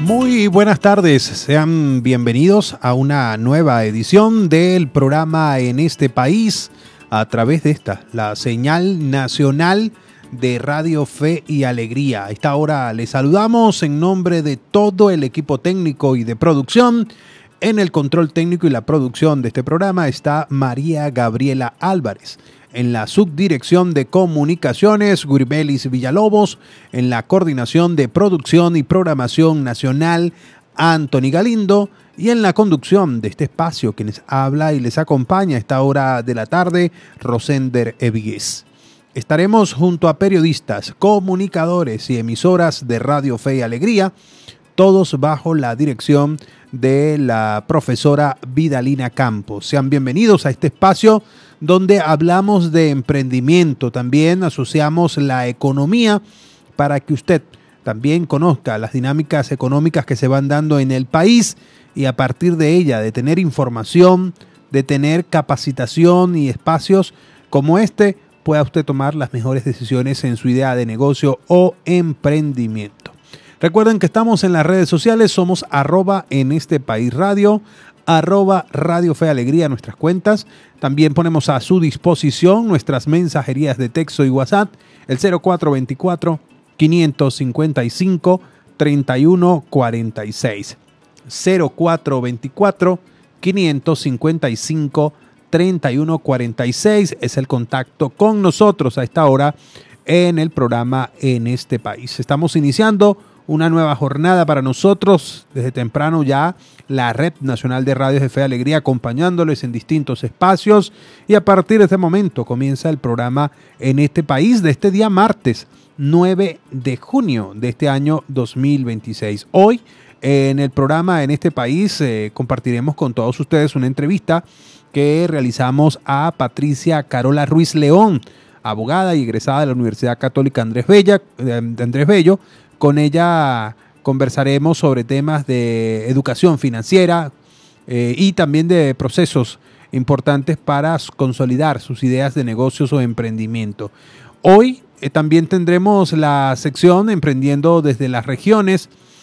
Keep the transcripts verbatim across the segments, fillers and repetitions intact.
Muy buenas tardes, sean bienvenidos a una nueva edición del programa En este País a través de esta, la señal nacional de Radio Fe y Alegría. A esta hora les saludamos en nombre de todo el equipo técnico y de producción. En el control técnico y la producción de este programa está María Gabriela Álvarez. En la subdirección de comunicaciones, Guribelis Villalobos. En la coordinación de producción y programación nacional, Anthony Galindo. Y en la conducción de este espacio, quienes habla y les acompaña a esta hora de la tarde, Rosender Evigues. Estaremos junto a periodistas, comunicadores y emisoras de Radio Fe y Alegría, todos bajo la dirección de la profesora Vidalina Campos. Sean bienvenidos a este espacio donde hablamos de emprendimiento, también asociamos la economía para que usted también conozca las dinámicas económicas que se van dando en el país y a partir de ella, de tener información, de tener capacitación y espacios como este, pueda usted tomar las mejores decisiones en su idea de negocio o emprendimiento. Recuerden que estamos en las redes sociales, somos arroba en este país radio, arroba Radio Fe Alegría, nuestras cuentas. También ponemos a su disposición nuestras mensajerías de texto y WhatsApp, el cero cuatro dos cuatro, cinco cinco cinco, tres uno cuatro seis. cero cuatro dos cuatro, cinco cinco cinco, tres uno cuatro seis es el contacto con nosotros a esta hora en el programa En este País. Estamos iniciando una nueva jornada para nosotros, desde temprano ya la Red Nacional de Radios de Fe y Alegría acompañándoles en distintos espacios y a partir de este momento comienza el programa En este País de este día martes nueve de junio de este año dos mil veintiséis. Hoy en el programa En este País eh, compartiremos con todos ustedes una entrevista que realizamos a Patricia Carola Ruiz León, abogada y egresada de la Universidad Católica Andrés Bella, de Andrés Bello. Con ella conversaremos sobre temas de educación financiera eh, y también de procesos importantes para consolidar sus ideas de negocios o emprendimiento. Hoy eh, también tendremos la sección Emprendiendo desde las regiones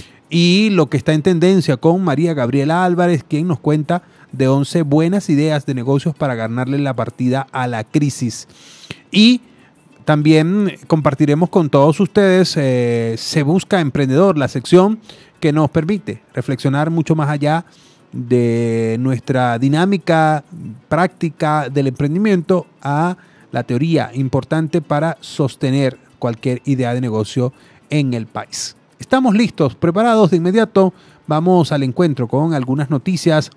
y lo que está en tendencia con María Gabriela Álvarez, quien nos cuenta de once buenas ideas de negocios para ganarle la partida a la crisis. Y también compartiremos con todos ustedes eh, Se Busca Emprendedor, la sección que nos permite reflexionar mucho más allá de nuestra dinámica práctica del emprendimiento a la teoría importante para sostener cualquier idea de negocio en el país. Estamos listos, preparados de inmediato. Vamos al encuentro con algunas noticias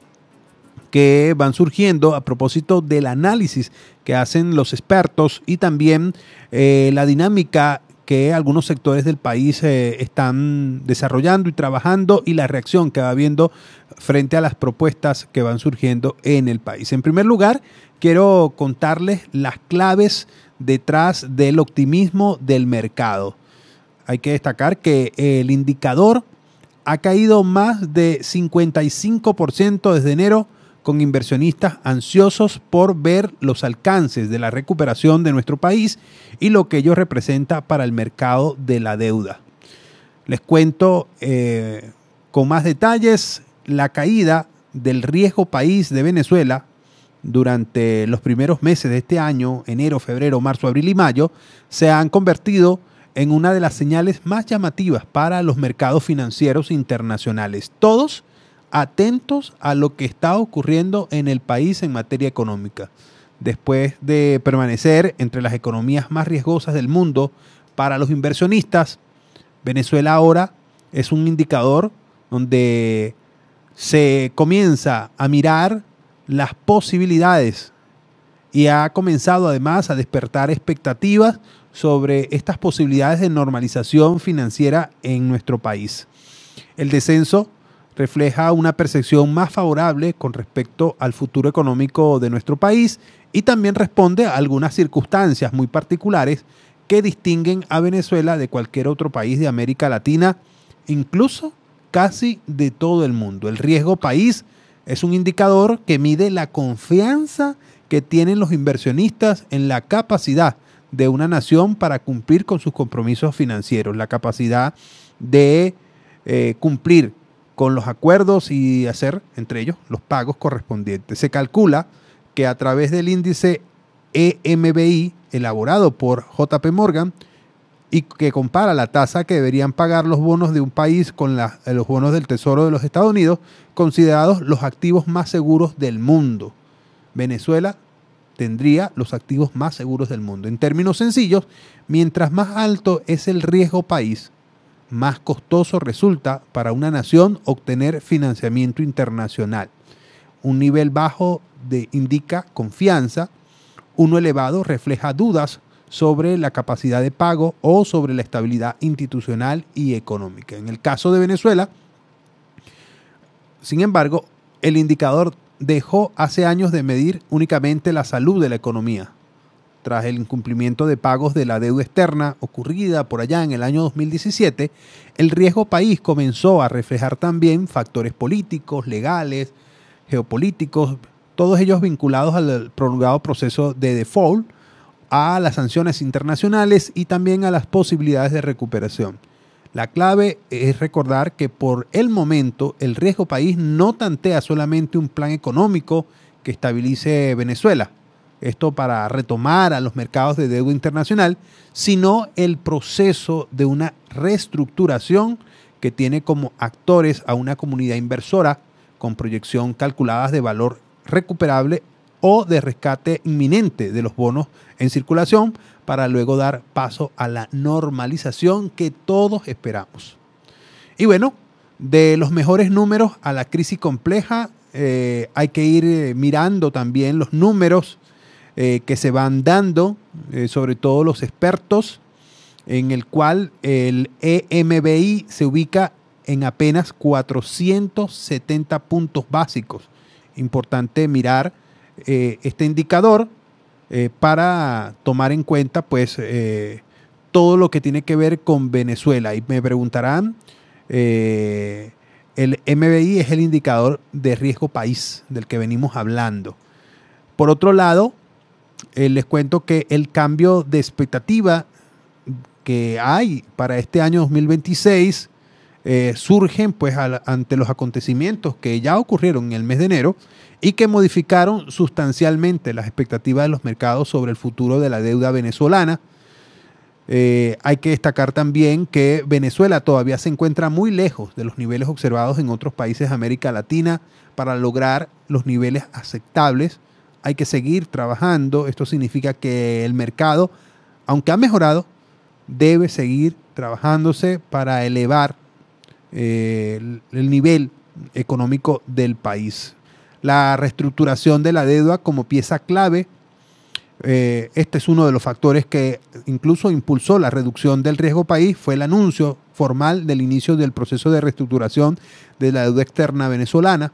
que van surgiendo a propósito del análisis que hacen los expertos y también eh, la dinámica que algunos sectores del país eh, están desarrollando y trabajando y la reacción que va habiendo frente a las propuestas que van surgiendo en el país. En primer lugar, quiero contarles las claves detrás del optimismo del mercado. Hay que destacar que el indicador ha caído más de cincuenta y cinco por ciento desde enero, con inversionistas ansiosos por ver los alcances de la recuperación de nuestro país y lo que ello representa para el mercado de la deuda. Les cuento eh, con más detalles la caída del riesgo país de Venezuela durante los primeros meses de este año, enero, febrero, marzo, abril y mayo, se han convertido en una de las señales más llamativas para los mercados financieros internacionales. Todos atentos a lo que está ocurriendo en el país en materia económica. Después de permanecer entre las economías más riesgosas del mundo para los inversionistas, Venezuela ahora es un indicador donde se comienza a mirar las posibilidades y ha comenzado además a despertar expectativas sobre estas posibilidades de normalización financiera en nuestro país. El descenso refleja una percepción más favorable con respecto al futuro económico de nuestro país y también responde a algunas circunstancias muy particulares que distinguen a Venezuela de cualquier otro país de América Latina, incluso casi de todo el mundo. El riesgo país es un indicador que mide la confianza que tienen los inversionistas en la capacidad de una nación para cumplir con sus compromisos financieros, la capacidad de eh, cumplir con los acuerdos y hacer, entre ellos, los pagos correspondientes. Se calcula que a través del índice E M B I, elaborado por J P Morgan, y que compara la tasa que deberían pagar los bonos de un país con la, los bonos del Tesoro de los Estados Unidos, considerados los activos más seguros del mundo. Venezuela tendría los activos más seguros del mundo. En términos sencillos, mientras más alto es el riesgo país, más costoso resulta para una nación obtener financiamiento internacional. Un nivel bajo de, indica confianza, uno elevado refleja dudas sobre la capacidad de pago o sobre la estabilidad institucional y económica. En el caso de Venezuela, sin embargo, el indicador dejó hace años de medir únicamente la salud de la economía. Tras el incumplimiento de pagos de la deuda externa ocurrida por allá en el año dos mil diecisiete, el riesgo país comenzó a reflejar también factores políticos, legales, geopolíticos, todos ellos vinculados al prolongado proceso de default, a las sanciones internacionales y también a las posibilidades de recuperación. La clave es recordar que por el momento el riesgo país no tantea solamente un plan económico que estabilice Venezuela, esto para retomar a los mercados de deuda internacional, sino el proceso de una reestructuración que tiene como actores a una comunidad inversora con proyección calculadas de valor recuperable o de rescate inminente de los bonos en circulación para luego dar paso a la normalización que todos esperamos. Y bueno, de los mejores números a la crisis compleja, eh, hay que ir eh, mirando también los números eh, que se van dando, eh, sobre todo los expertos, en el cual el E M B I se ubica en apenas cuatrocientos setenta puntos básicos. Importante mirar eh, este indicador eh, para tomar en cuenta pues eh, todo lo que tiene que ver con Venezuela. Y me preguntarán, eh, el M B I es el indicador de riesgo país del que venimos hablando. Por otro lado, eh, les cuento que el cambio de expectativa que hay para este año dos mil veintiséis eh, surgen pues al, ante los acontecimientos que ya ocurrieron en el mes de enero y que modificaron sustancialmente las expectativas de los mercados sobre el futuro de la deuda venezolana. Eh, hay que destacar también que Venezuela todavía se encuentra muy lejos de los niveles observados en otros países de América Latina para lograr los niveles aceptables. Hay que seguir trabajando. Esto significa que el mercado, aunque ha mejorado, debe seguir trabajándose para elevar eh, el, el nivel económico del país. La reestructuración de la deuda como pieza clave, eh, este es uno de los factores que incluso impulsó la reducción del riesgo país, fue el anuncio formal del inicio del proceso de reestructuración de la deuda externa venezolana,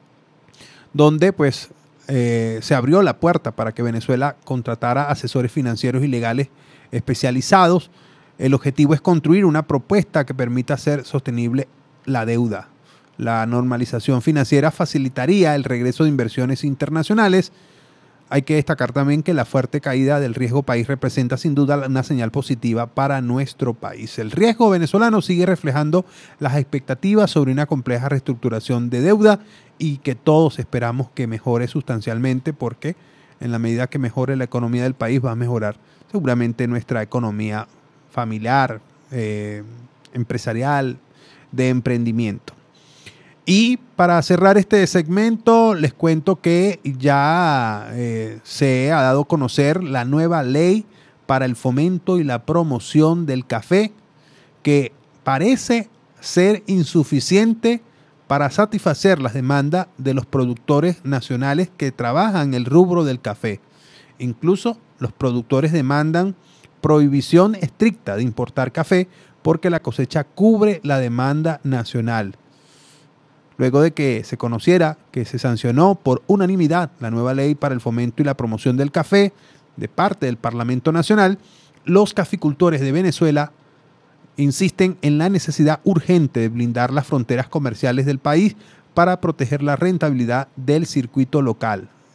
donde pues eh, se abrió la puerta para que Venezuela contratara asesores financieros y legales especializados. El objetivo es construir una propuesta que permita hacer sostenible la deuda. La normalización financiera facilitaría el regreso de inversiones internacionales. Hay que destacar también que la fuerte caída del riesgo país representa sin duda una señal positiva para nuestro país. El riesgo venezolano sigue reflejando las expectativas sobre una compleja reestructuración de deuda y que todos esperamos que mejore sustancialmente, porque en la medida que mejore la economía del país va a mejorar seguramente nuestra economía familiar, eh, empresarial, de emprendimiento. Y para cerrar este segmento, les cuento que ya eh, se ha dado a conocer la nueva ley para el fomento y la promoción del café, que parece ser insuficiente para satisfacer las demandas de los productores nacionales que trabajan en el rubro del café. Incluso los productores demandan prohibición estricta de importar café porque la cosecha cubre la demanda nacional. Luego de que se conociera que se sancionó por unanimidad la nueva ley para el fomento y la promoción del café de parte del Parlamento Nacional, los caficultores de Venezuela insisten en la necesidad urgente de blindar las fronteras comerciales del país para proteger la rentabilidad del circuito local.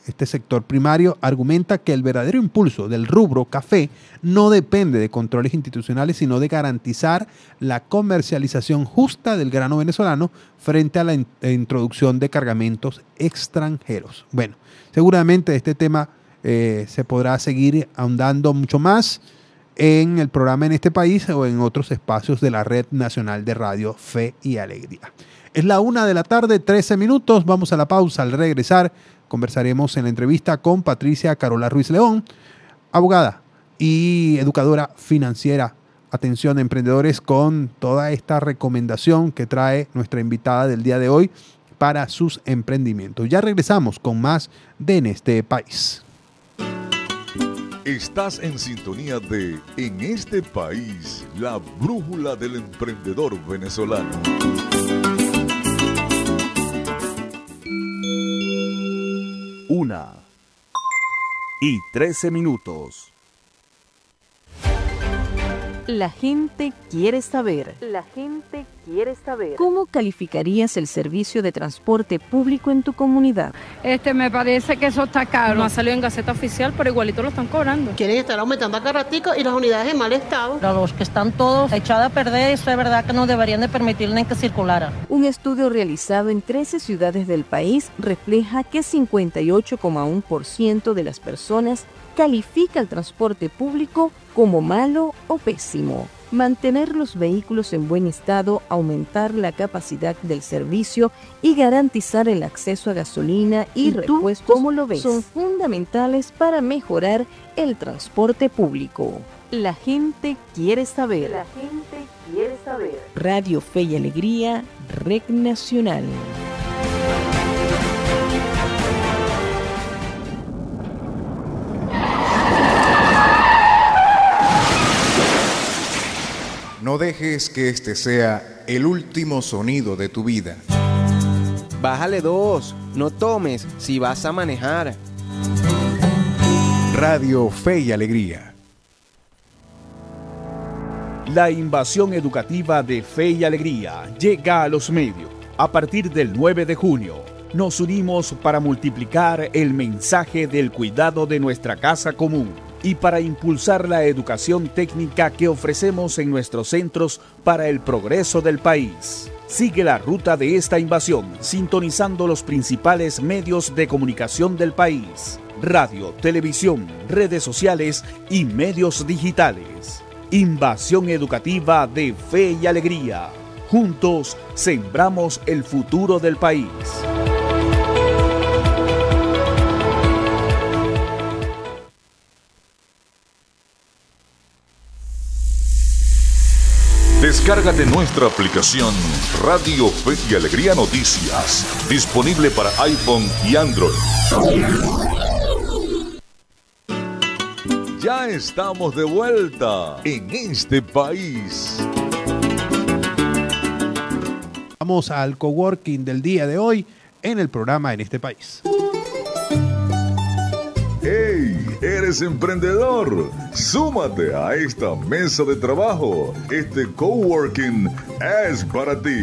este sector primario, argumenta que el verdadero impulso del rubro café no depende de controles institucionales, sino de garantizar la comercialización justa del grano venezolano frente a la in- introducción de cargamentos extranjeros. Bueno, seguramente este tema eh, se podrá seguir ahondando mucho más en el programa En este País o en otros espacios de la Red Nacional de Radio Fe y Alegría. Es la una de la tarde, trece minutos. Vamos a la pausa. Al regresar, conversaremos en la entrevista con Patricia Carola Ruiz León, abogada y educadora financiera. Atención, emprendedores, con toda esta recomendación que trae nuestra invitada del día de hoy para sus emprendimientos. Ya regresamos con más de En este País. Estás en sintonía de En este País, la brújula del emprendedor venezolano. Una y trece minutos. La gente quiere saber. La gente quiere saber. ¿Cómo calificarías el servicio de transporte público en tu comunidad? Este, me parece que eso está caro. No ha salido en Gaceta Oficial, pero igualito lo están cobrando. Quieren estar aumentando a cada ratico y las unidades en mal estado. A los que están todos echados a perder, eso es verdad que no deberían de permitirle que circulara. Un estudio realizado en trece ciudades del país refleja que cincuenta y ocho coma uno por ciento de las personas califica el transporte público como malo o pésimo. Mantener los vehículos en buen estado, aumentar la capacidad del servicio y garantizar el acceso a gasolina y, ¿Y repuestos ¿cómo lo ves? Son fundamentales para mejorar el transporte público. La gente quiere saber. La gente quiere saber. Radio Fe y Alegría, Red Nacional. No dejes que este sea el último sonido de tu vida. Bájale dos, no tomes si vas a manejar. Radio Fe y Alegría. La invasión educativa de Fe y Alegría llega a los medios. A partir del nueve de junio, nos unimos para multiplicar el mensaje del cuidado de nuestra casa común y para impulsar la educación técnica que ofrecemos en nuestros centros para el progreso del país. Sigue la ruta de esta invasión sintonizando los principales medios de comunicación del país: radio, televisión, redes sociales y medios digitales. Invasión educativa de Fe y Alegría. Juntos sembramos el futuro del país. Descárgate nuestra aplicación Radio Fe y Alegría Noticias, disponible para iPhone y Android. Ya estamos de vuelta en este país. Vamos al coworking del día de hoy en el programa En este País. ¡Hey! ¿Eres emprendedor? Súmate a esta mesa de trabajo. Este coworking es para ti.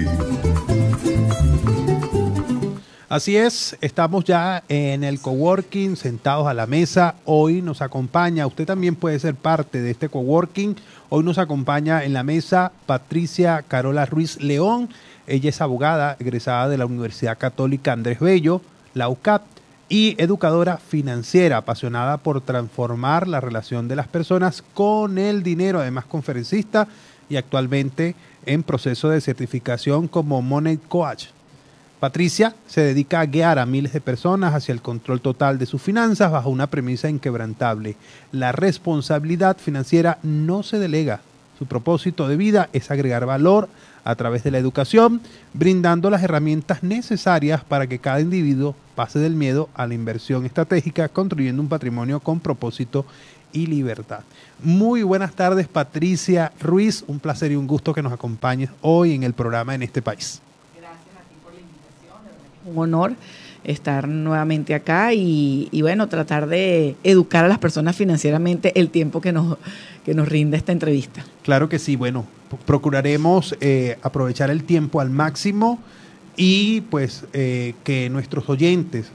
Así es, estamos ya en el coworking, sentados a la mesa. Hoy nos acompaña, usted también puede ser parte de este coworking. Hoy nos acompaña en la mesa Patricia Carola Ruiz León. Ella es abogada egresada de la Universidad Católica Andrés Bello, la U C A P, y educadora financiera, apasionada por transformar la relación de las personas con el dinero, además conferencista y actualmente en proceso de certificación como Money Coach. Patricia se dedica a guiar a miles de personas hacia el control total de sus finanzas bajo una premisa inquebrantable: la responsabilidad financiera no se delega. Su propósito de vida es agregar valor a través de la educación, brindando las herramientas necesarias para que cada individuo pase del miedo a la inversión estratégica, construyendo un patrimonio con propósito y libertad. Muy buenas tardes, Patricia Ruiz. Un placer y un gusto que nos acompañes hoy en el programa En este País. Gracias a ti por la invitación. Un honor estar nuevamente acá y, y bueno, tratar de educar a las personas financieramente el tiempo que nos, que nos rinde esta entrevista. Claro que sí. Bueno, procuraremos eh, aprovechar el tiempo al máximo y pues eh, que nuestros oyentes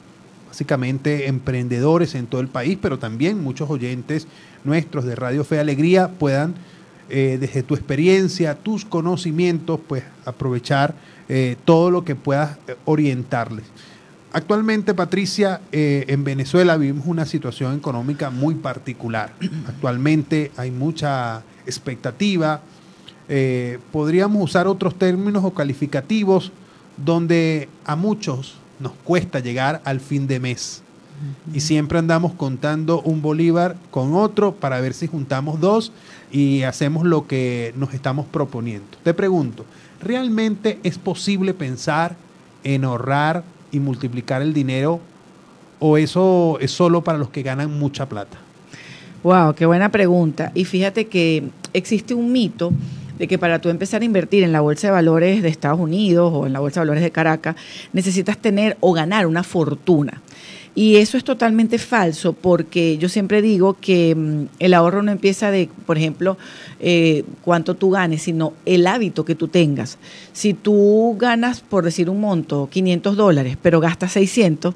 básicamente emprendedores en todo el país, pero también muchos oyentes nuestros de Radio Fe y Alegría puedan, eh, desde tu experiencia, tus conocimientos, pues aprovechar eh, todo lo que puedas orientarles. Actualmente, Patricia, eh, en Venezuela vivimos una situación económica muy particular. Actualmente hay mucha expectativa. Eh, podríamos usar otros términos o calificativos donde a muchos nos cuesta llegar al fin de mes. Uh-huh. Y siempre andamos contando un bolívar con otro para ver si juntamos dos y hacemos lo que nos estamos proponiendo. Te pregunto, ¿realmente es posible pensar en ahorrar y multiplicar el dinero o eso es solo para los que ganan mucha plata? Wow, qué buena pregunta. Y fíjate que existe un mito de que para tú empezar a invertir en la Bolsa de Valores de Estados Unidos o en la Bolsa de Valores de Caracas, necesitas tener o ganar una fortuna. Y eso es totalmente falso, porque yo siempre digo que mmm, el ahorro no empieza de, por ejemplo, eh, cuánto tú ganes, sino el hábito que tú tengas. Si tú ganas, por decir un monto, quinientos dólares, pero gastas seiscientos,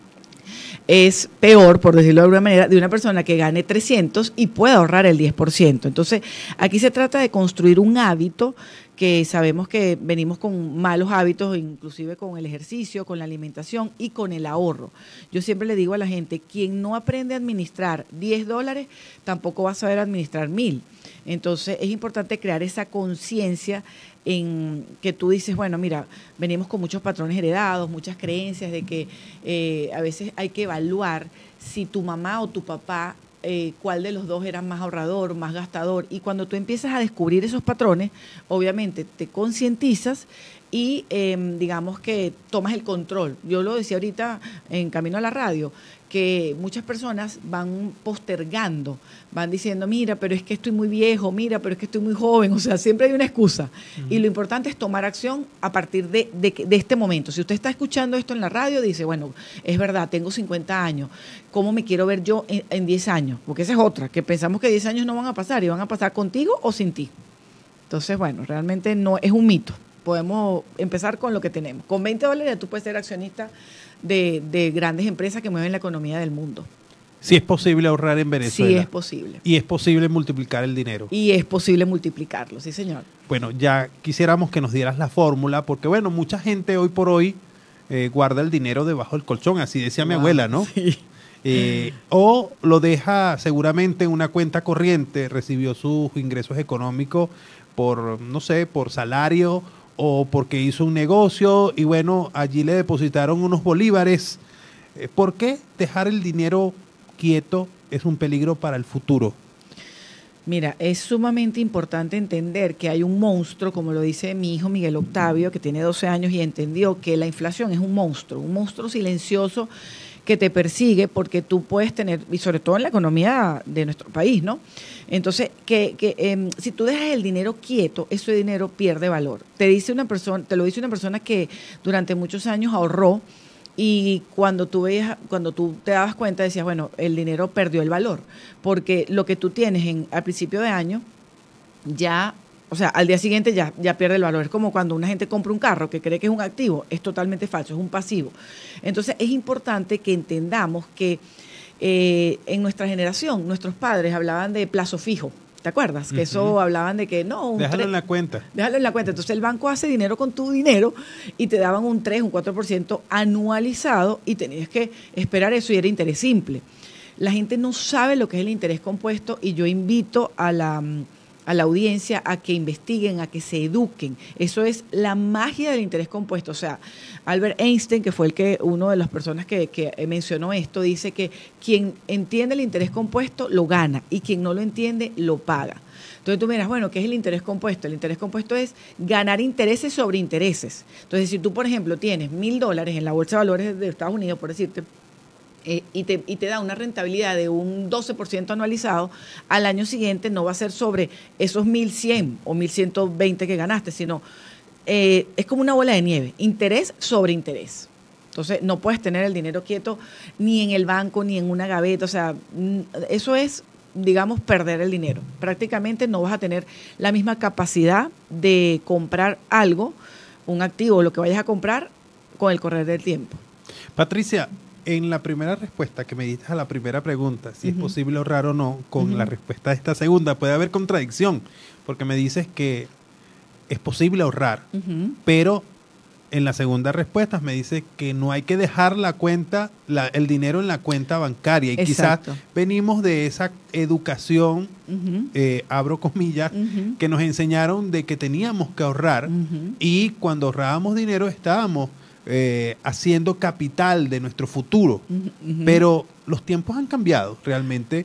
es peor, por decirlo de alguna manera, de una persona que gane trescientos y pueda ahorrar el diez por ciento. Entonces, aquí se trata de construir un hábito que sabemos que venimos con malos hábitos, inclusive con el ejercicio, con la alimentación y con el ahorro. Yo siempre le digo a la gente, quien no aprende a administrar diez dólares, tampoco va a saber administrar mil. Entonces, es importante crear esa conciencia en que tú dices, bueno, mira, venimos con muchos patrones heredados, muchas creencias de que eh, a veces hay que evaluar si tu mamá o tu papá, eh, cuál de los dos era más ahorrador, más gastador, y cuando tú empiezas a descubrir esos patrones, obviamente te concientizas y eh, digamos que tomas el control. Yo lo decía ahorita en camino a la radio, que muchas personas van postergando, van diciendo, mira, pero es que estoy muy viejo, mira, pero es que estoy muy joven, o sea, siempre hay una excusa. Uh-huh. Y lo importante es tomar acción a partir de, de, de este momento. Si usted está escuchando esto en la radio, dice, bueno, es verdad, tengo cincuenta años, ¿cómo me quiero ver yo en, en diez años? Porque esa es otra, que pensamos que diez años no van a pasar, y van a pasar contigo o sin ti. Entonces, bueno, realmente no es un mito. Podemos empezar con lo que tenemos. Con veinte dólares tú puedes ser accionista de, de grandes empresas que mueven la economía del mundo. Sí es posible ahorrar en Venezuela. Sí es posible. Y es posible multiplicar el dinero. Y es posible multiplicarlo, sí señor. Bueno, ya quisiéramos que nos dieras la fórmula, porque bueno, mucha gente hoy por hoy eh, guarda el dinero debajo del colchón, así decía wow, mi abuela, ¿no? Sí. Eh, o lo deja seguramente en una cuenta corriente, recibió sus ingresos económicos por, no sé, por salario o porque hizo un negocio y bueno, allí le depositaron unos bolívares. ¿Por qué dejar el dinero quieto es un peligro para el futuro? Mira, es sumamente importante entender que hay un monstruo, como lo dice mi hijo Miguel Octavio, que tiene doce años y entendió que la inflación es un monstruo, un monstruo silencioso que te persigue porque tú puedes tener, y sobre todo en la economía de nuestro país, ¿no? Entonces, que, que eh, si tú dejas el dinero quieto, ese dinero pierde valor. Te dice una persona, te lo dice una persona que durante muchos años ahorró y cuando tú veías, cuando tú te dabas cuenta decías, bueno, el dinero perdió el valor, porque lo que tú tienes en al principio de año ya, o sea, al día siguiente ya, ya pierde el valor. Es como cuando una gente compra un carro que cree que es un activo, es totalmente falso, es un pasivo. Entonces es importante que entendamos que eh, en nuestra generación, nuestros padres hablaban de plazo fijo. ¿Te acuerdas? Que uh-huh. eso hablaban de que no... Un déjalo tres, en la cuenta. Déjalo en la cuenta. Entonces el banco hace dinero con tu dinero y te daban un tres, un cuatro por ciento anualizado y tenías que esperar eso y era interés simple. La gente no sabe lo que es el interés compuesto y yo invito a la... a la audiencia a que investiguen, a que se eduquen. Eso es la magia del interés compuesto. O sea, Albert Einstein, que fue el que uno de las personas que, que mencionó esto, dice que quien entiende el interés compuesto lo gana y quien no lo entiende lo paga. Entonces tú miras, bueno, ¿qué es el interés compuesto? El interés compuesto es ganar intereses sobre intereses. Entonces, si tú, por ejemplo, tienes mil dólares en la Bolsa de Valores de Estados Unidos, por decirte, Eh, y, te, y te da una rentabilidad de un doce por ciento anualizado, al año siguiente no va a ser sobre esos mil cien o mil ciento veinte que ganaste, sino eh, es como una bola de nieve, interés sobre interés. Entonces no puedes tener el dinero quieto ni en el banco ni en una gaveta, o sea, eso es, digamos, perder el dinero. Prácticamente no vas a tener la misma capacidad de comprar algo, un activo, lo que vayas a comprar con el correr del tiempo. Patricia, en la primera respuesta que me diste a la primera pregunta, si uh-huh. es posible ahorrar o no, con uh-huh. la respuesta de esta segunda, puede haber contradicción, porque me dices que es posible ahorrar, uh-huh. pero en la segunda respuesta me dice que no hay que dejar la cuenta, la, el dinero en la cuenta bancaria. Y Exacto. quizás venimos de esa educación, uh-huh. eh, abro comillas, uh-huh. que nos enseñaron de que teníamos que ahorrar uh-huh. y cuando ahorrábamos dinero estábamos eh, haciendo capital de nuestro futuro. Uh-huh. Pero los tiempos han cambiado realmente.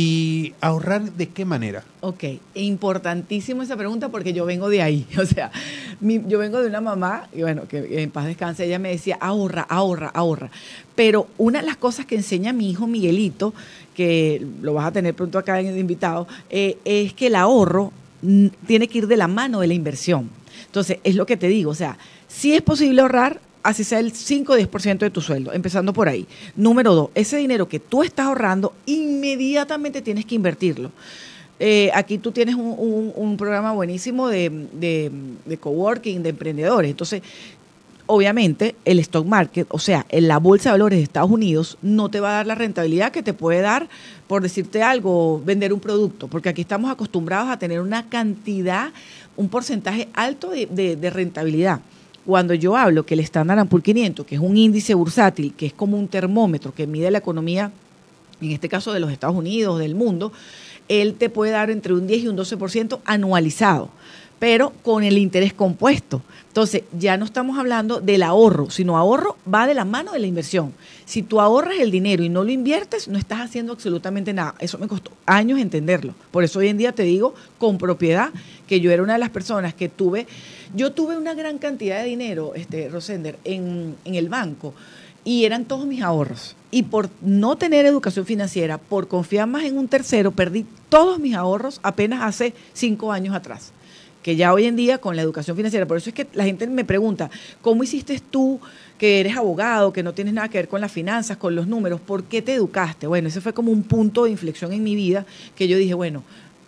¿Y ahorrar de qué manera? Ok, importantísimo esa pregunta porque yo vengo de ahí, o sea, mi, yo vengo de una mamá, y bueno, que en paz descanse, ella me decía, ahorra, ahorra, ahorra, pero una de las cosas que enseña mi hijo Miguelito, que lo vas a tener pronto acá en el invitado, eh, es que el ahorro n- tiene que ir de la mano de la inversión. Entonces, es lo que te digo, o sea, sí es posible ahorrar, así sea el cinco o diez por ciento de tu sueldo, empezando por ahí. Número dos, ese dinero que tú estás ahorrando, inmediatamente tienes que invertirlo. Eh, aquí tú tienes un, un, un programa buenísimo de, de, de coworking, de emprendedores. Entonces, obviamente, el stock market, o sea, en la bolsa de valores de Estados Unidos, no te va a dar la rentabilidad que te puede dar, por decirte algo, vender un producto, porque aquí estamos acostumbrados a tener una cantidad, un porcentaje alto de, de, de rentabilidad. Cuando yo hablo que el Standard and Poor's quinientos, que es un índice bursátil, que es como un termómetro que mide la economía, en este caso de los Estados Unidos, del mundo, él te puede dar entre un diez y un doce por ciento anualizado, pero con el interés compuesto. Entonces, ya no estamos hablando del ahorro, sino ahorro va de la mano de la inversión. Si tú ahorras el dinero y no lo inviertes, no estás haciendo absolutamente nada. Eso me costó años entenderlo. Por eso hoy en día te digo con propiedad que yo era una de las personas que tuve, yo tuve una gran cantidad de dinero, este, Rosender, en, en el banco, y eran todos mis ahorros. Y por no tener educación financiera, por confiar más en un tercero, perdí todos mis ahorros apenas hace cinco años atrás. Que ya hoy en día con la educación financiera, por eso es que la gente me pregunta, ¿cómo hiciste tú que eres abogado, que no tienes nada que ver con las finanzas, con los números? ¿Por qué te educaste? Bueno, ese fue como un punto de inflexión en mi vida que yo dije, bueno,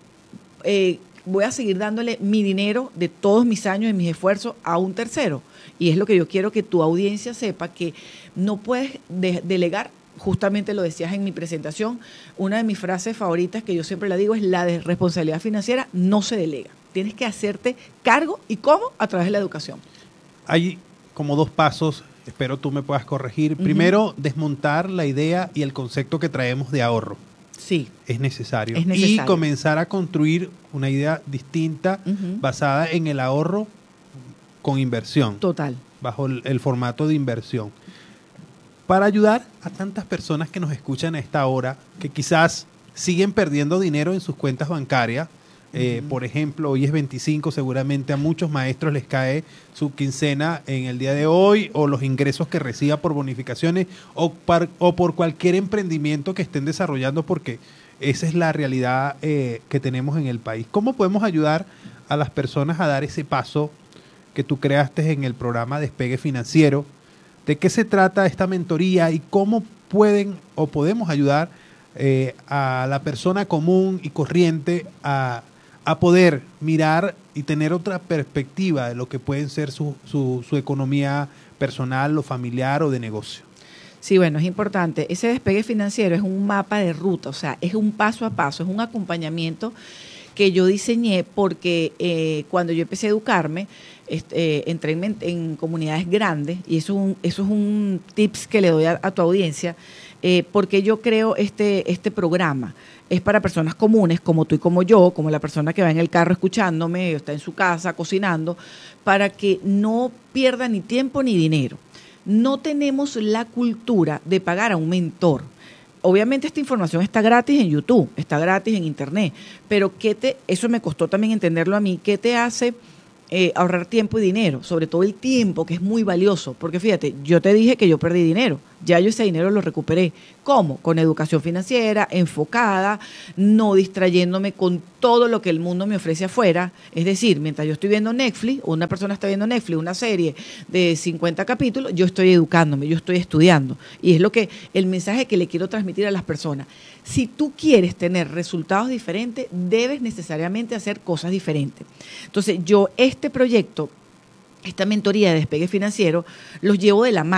eh, voy a seguir dándole mi dinero de todos mis años y mis esfuerzos a un tercero. Y es lo que yo quiero que tu audiencia sepa, que no puedes de- delegar. Justamente lo decías en mi presentación, una de mis frases favoritas que yo siempre la digo es la de responsabilidad financiera no se delega. Tienes que hacerte cargo. ¿Y cómo? A través de la educación. Hay como dos pasos, espero tú me puedas corregir. Uh-huh. Primero, desmontar la idea y el concepto que traemos de ahorro. Sí. Es necesario. Es necesario. Y comenzar a construir una idea distinta uh-huh. basada en el ahorro con inversión. Total. Bajo el, el formato de inversión. Para ayudar a tantas personas que nos escuchan a esta hora, que quizás siguen perdiendo dinero en sus cuentas bancarias. Eh, uh-huh. Por ejemplo, hoy es veinticinco, seguramente a muchos maestros les cae su quincena en el día de hoy, o los ingresos que reciba por bonificaciones, o, par, o por cualquier emprendimiento que estén desarrollando, porque esa es la realidad eh, que tenemos en el país. ¿Cómo podemos ayudar a las personas a dar ese paso que tú creaste en el programa Despegue Financiero? ¿De qué se trata esta mentoría y cómo pueden o podemos ayudar eh, a la persona común y corriente a, a poder mirar y tener otra perspectiva de lo que pueden ser su, su, su economía personal o familiar o de negocio? Sí, bueno, es importante. Ese despegue financiero es un mapa de ruta, o sea, es un paso a paso, es un acompañamiento que yo diseñé porque eh, cuando yo empecé a educarme, este, eh, entré en, en comunidades grandes, y eso es un, eso es un tips que le doy a, a tu audiencia, eh, porque yo creo este, este programa es para personas comunes como tú y como yo, como la persona que va en el carro escuchándome, o está en su casa cocinando, para que no pierda ni tiempo ni dinero. No tenemos la cultura de pagar a un mentor. Obviamente esta información está gratis en YouTube, está gratis en Internet, pero ¿qué te, eso me costó también entenderlo a mí, ¿qué te hace eh, ahorrar tiempo y dinero? Sobre todo el tiempo, que es muy valioso, porque fíjate, yo te dije que yo perdí dinero, ya yo ese dinero lo recuperé. ¿Cómo? Con educación financiera, enfocada, no distrayéndome con todo lo que el mundo me ofrece afuera. Es decir, mientras yo estoy viendo Netflix, o una persona está viendo Netflix, una serie de cincuenta capítulos, yo estoy educándome, yo estoy estudiando. Y es lo que el mensaje que le quiero transmitir a las personas. Si tú quieres tener resultados diferentes, debes necesariamente hacer cosas diferentes. Entonces, yo este proyecto, esta mentoría de despegue financiero, los llevo de la mano.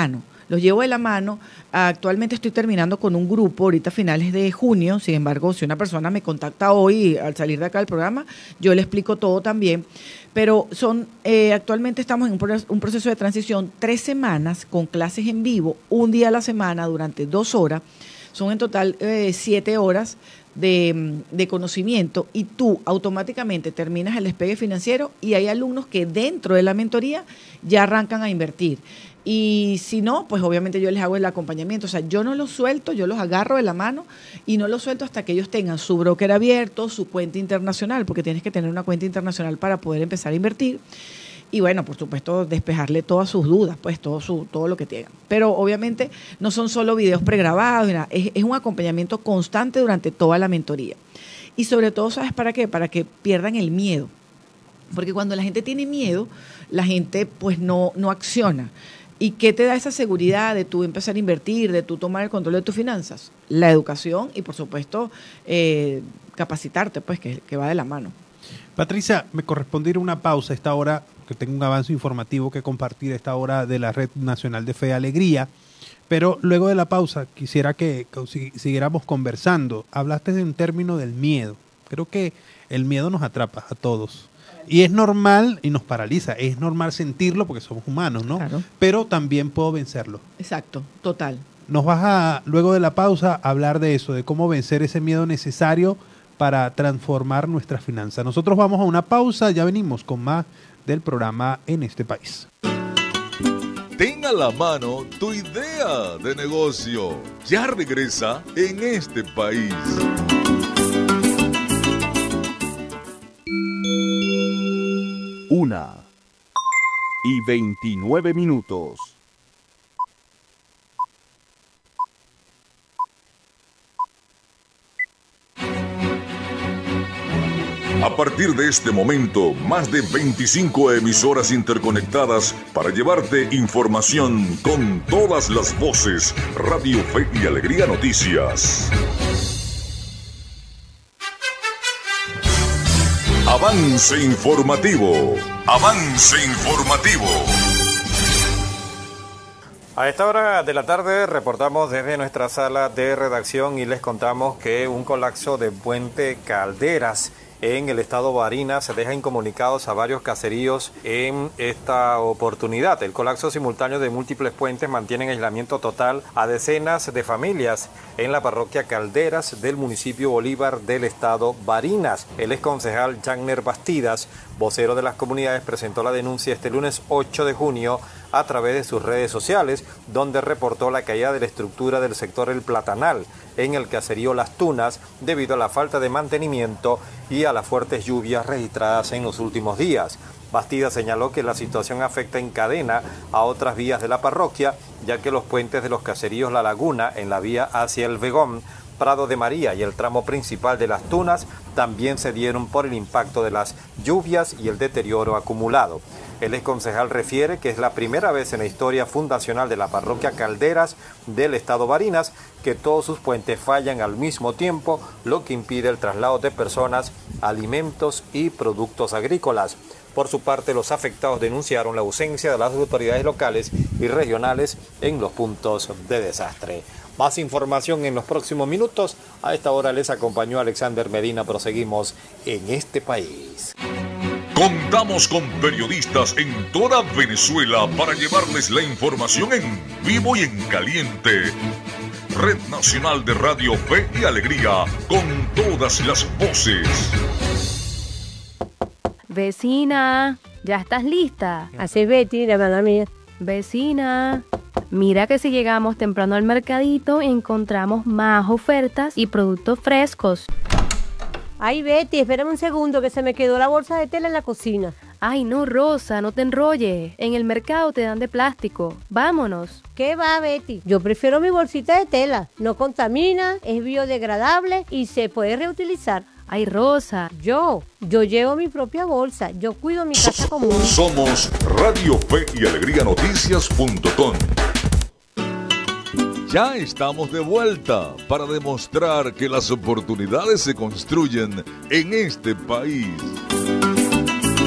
los llevo de la mano. Actualmente estoy terminando con un grupo, ahorita a finales de junio. Sin embargo, si una persona me contacta hoy al salir de acá del programa, yo le explico todo también. Pero son eh, actualmente estamos en un, un proceso de transición, tres semanas con clases en vivo, un día a la semana durante dos horas. Son en total eh, siete horas de, de conocimiento y tú automáticamente terminas el despegue financiero y hay alumnos que dentro de la mentoría ya arrancan a invertir. Y si no, pues obviamente yo les hago el acompañamiento. O sea, yo no los suelto, yo los agarro de la mano y no los suelto hasta que ellos tengan su broker abierto, su cuenta internacional, porque tienes que tener una cuenta internacional para poder empezar a invertir. Y bueno, por supuesto, despejarle todas sus dudas, pues todo su todo lo que tengan. Pero obviamente no son solo videos pregrabados, nada, es, es un acompañamiento constante durante toda la mentoría. Y sobre todo, ¿sabes para qué? Para que pierdan el miedo. Porque cuando la gente tiene miedo, la gente pues no, no acciona. ¿Y qué te da esa seguridad de tú empezar a invertir, de tú tomar el control de tus finanzas? La educación y, por supuesto, eh, capacitarte, pues, que, que va de la mano. Patricia, me corresponde ir a una pausa a esta hora, que tengo un avance informativo que compartir a esta hora de la Red Nacional de Fe y Alegría, pero luego de la pausa quisiera que, que siguiéramos conversando. Hablaste de un término del miedo. Creo que el miedo nos atrapa a todos. Y es normal y nos paraliza, es normal sentirlo porque somos humanos, ¿no? Claro. Pero también puedo vencerlo. Exacto, total. Nos vas a, luego de la pausa, a hablar de eso, de cómo vencer ese miedo necesario para transformar nuestras finanzas. Nosotros vamos a una pausa, ya venimos con más del programa En este País. Ten a la mano tu idea de negocio. Ya regresa En este País. Una y veintinueve minutos. A partir de este momento, más de veinticinco emisoras interconectadas para llevarte información con todas las voces. Radio Fe y Alegría Noticias. Avance informativo. Avance informativo. A esta hora de la tarde reportamos desde nuestra sala de redacción y les contamos que un colapso de Puente Calderas en el estado Barinas se deja incomunicados a varios caseríos en esta oportunidad. El colapso simultáneo de múltiples puentes mantiene en aislamiento total a decenas de familias en la parroquia Calderas del municipio Bolívar del estado Barinas. El exconcejal Jagner Bastidas, vocero de las comunidades, presentó la denuncia este lunes ocho de junio a través de sus redes sociales, donde reportó la caída de la estructura del sector El Platanal en el caserío Las Tunas debido a la falta de mantenimiento y a las fuertes lluvias registradas en los últimos días. Bastidas señaló que la situación afecta en cadena a otras vías de la parroquia, ya que los puentes de los caseríos La Laguna en la vía hacia El Vegón, Prado de María y el tramo principal de Las Tunas también se dieron por el impacto de las lluvias y el deterioro acumulado. El exconcejal refiere que es la primera vez en la historia fundacional de la parroquia Calderas del estado Barinas que todos sus puentes fallan al mismo tiempo, lo que impide el traslado de personas, alimentos y productos agrícolas. Por su parte, los afectados denunciaron la ausencia de las autoridades locales y regionales en los puntos de desastre. Más información en los próximos minutos. A esta hora les acompañó Alexander Medina. Proseguimos En este País. Contamos con periodistas en toda Venezuela para llevarles la información en vivo y en caliente. Red Nacional de Radio Fe y Alegría, con todas las voces. Vecina, ¿ya estás lista? Así es, Betty, la verdad mía. Vecina, mira que si llegamos temprano al mercadito encontramos más ofertas y productos frescos. Ay, Betty, espérame un segundo que se me quedó la bolsa de tela en la cocina. Ay, no, Rosa, no te enrolles. En el mercado te dan de plástico. Vámonos. ¿Qué va, Betty? Yo prefiero mi bolsita de tela. No contamina, es biodegradable y se puede reutilizar. Ay, Rosa. Yo, yo llevo mi propia bolsa. Yo cuido mi casa común. Somos Radio Fe y Alegría Noticias punto com. Ya estamos de vuelta para demostrar que las oportunidades se construyen en este país.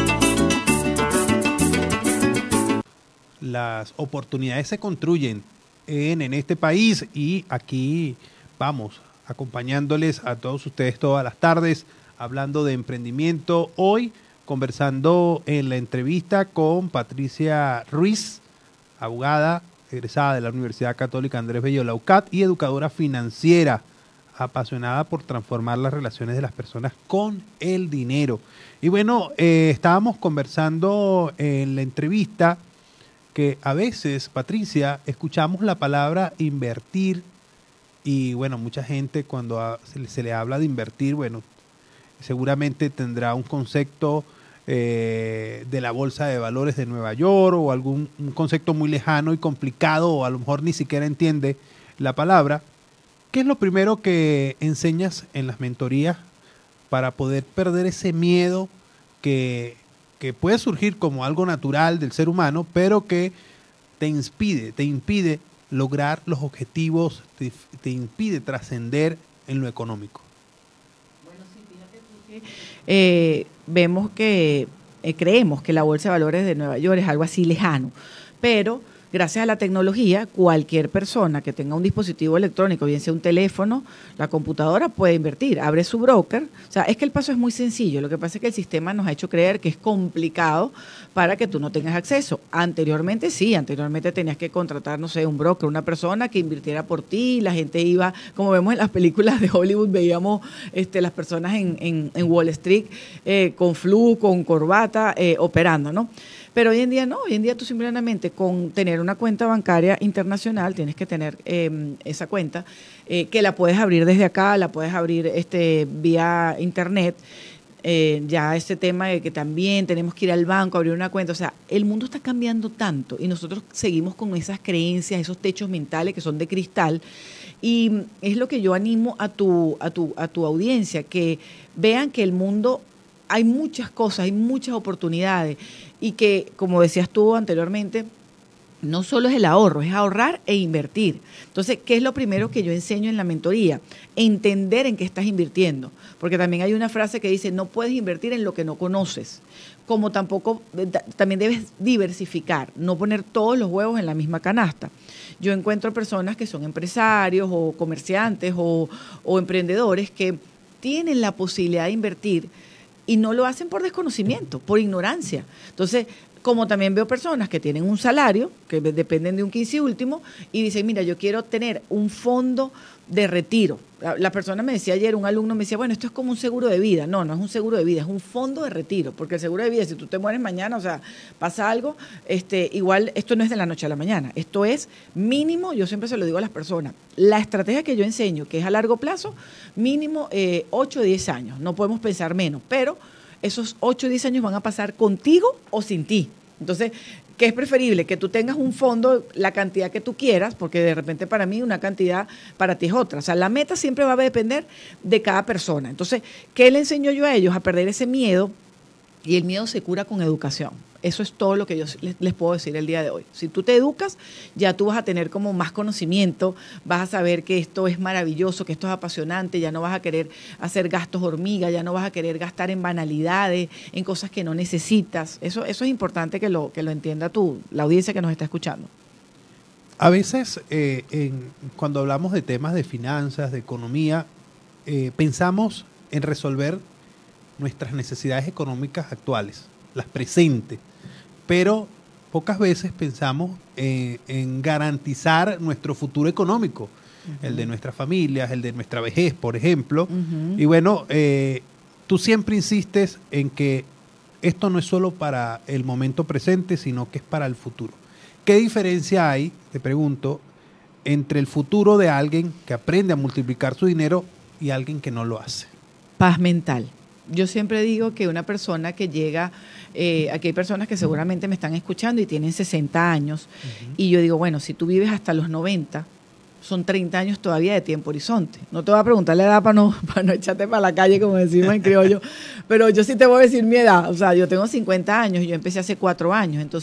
Las oportunidades se construyen en, en este país, y aquí vamos acompañándoles a todos ustedes todas las tardes, hablando de emprendimiento. Hoy conversando en la entrevista con Patricia Ruiz, abogada egresada de la Universidad Católica Andrés Bello de la U C A T y educadora financiera, apasionada por transformar las relaciones de las personas con el dinero. Y bueno, eh, estábamos conversando en la entrevista que a veces, Patricia, escuchamos la palabra invertir y bueno, mucha gente cuando a, se, le, se le habla de invertir, bueno, seguramente tendrá un concepto eh, de la Bolsa de Valores de Nueva York o algún un concepto muy lejano y complicado, o a lo mejor ni siquiera entiende la palabra. ¿Qué es lo primero que enseñas en las mentorías para poder perder ese miedo que, que puede surgir como algo natural del ser humano, pero que te impide, te impide lograr los objetivos, te, te impide trascender en lo económico? Bueno, sí, fíjate tú que eh, vemos que, eh, creemos que la Bolsa de Valores de Nueva York es algo así lejano, pero gracias a la tecnología, cualquier persona que tenga un dispositivo electrónico, bien sea un teléfono, la computadora, puede invertir. Abre su broker. O sea, es que el paso es muy sencillo. Lo que pasa es que el sistema nos ha hecho creer que es complicado para que tú no tengas acceso. Anteriormente sí, anteriormente tenías que contratar, no sé, un broker, una persona que invirtiera por ti. La gente iba, como vemos en las películas de Hollywood, veíamos este, las personas en, en, en Wall Street eh, con flu, con corbata, eh, operando, ¿no? Pero hoy en día no, hoy en día tú simplemente con tener una cuenta bancaria internacional, tienes que tener eh, esa cuenta, eh, que la puedes abrir desde acá, la puedes abrir este vía internet, eh, ya este tema de que también tenemos que ir al banco a abrir una cuenta, o sea, el mundo está cambiando tanto y nosotros seguimos con esas creencias, esos techos mentales que son de cristal, y es lo que yo animo a tu, a tu, a tu audiencia, que vean que el mundo hay muchas cosas, hay muchas oportunidades y que, como decías tú anteriormente, no solo es el ahorro, es ahorrar e invertir. Entonces, ¿qué es lo primero que yo enseño en la mentoría? Entender en qué estás invirtiendo, porque también hay una frase que dice, no puedes invertir en lo que no conoces, como tampoco, también debes diversificar, no poner todos los huevos en la misma canasta. Yo encuentro personas que son empresarios o comerciantes o, o emprendedores que tienen la posibilidad de invertir y no lo hacen por desconocimiento, por ignorancia. Entonces, como también veo personas que tienen un salario, que dependen de un quince último, y dicen, mira, yo quiero tener un fondo de retiro. La, la persona me decía ayer, un alumno me decía, bueno, esto es como un seguro de vida. No, no es un seguro de vida, es un fondo de retiro, porque el seguro de vida, si tú te mueres mañana, o sea, pasa algo, este, igual esto no es de la noche a la mañana, esto es mínimo, yo siempre se lo digo a las personas, la estrategia que yo enseño, que es a largo plazo, mínimo eh, ocho o diez años, no podemos pensar menos, pero esos ocho o diez años van a pasar contigo o sin ti. Entonces, ¿qué es preferible? Que tú tengas un fondo, la cantidad que tú quieras, porque de repente para mí una cantidad, para ti es otra. O sea, la meta siempre va a depender de cada persona. Entonces, ¿qué le enseño yo a ellos? A perder ese miedo, y el miedo se cura con educación. Eso es todo lo que yo les, les puedo decir el día de hoy. Si tú te educas, ya tú vas a tener como más conocimiento, vas a saber que esto es maravilloso, que esto es apasionante, ya no vas a querer hacer gastos hormiga, ya no vas a querer gastar en banalidades, en cosas que no necesitas. Eso, eso es importante que lo, que lo entienda tú, la audiencia que nos está escuchando. A veces, eh, en, cuando hablamos de temas de finanzas, de economía, eh, pensamos en resolver nuestras necesidades económicas actuales, las presentes, pero pocas veces pensamos en, en garantizar nuestro futuro económico, uh-huh. el de nuestras familias, el de nuestra vejez, por ejemplo. Uh-huh. Y bueno, eh, tú siempre insistes en que esto no es solo para el momento presente, sino que es para el futuro. ¿Qué diferencia hay, te pregunto, entre el futuro de alguien que aprende a multiplicar su dinero y alguien que no lo hace? Paz mental. Yo siempre digo que una persona que llega, eh, aquí hay personas que seguramente me están escuchando y tienen sesenta años, uh-huh. y yo digo, bueno, si tú vives hasta los noventa, son treinta años todavía de tiempo horizonte. No te voy a preguntar la edad para no, para no echarte para la calle, como decimos en criollo, pero yo sí te voy a decir mi edad. O sea, yo tengo cincuenta años y yo empecé hace cuatro años, entonces